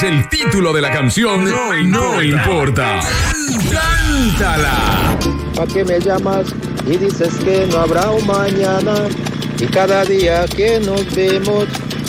El título de la canción no importa. ¡Cántala! ¿Pa' qué me llamas y dices que no habrá un mañana? Y cada día que nos vemos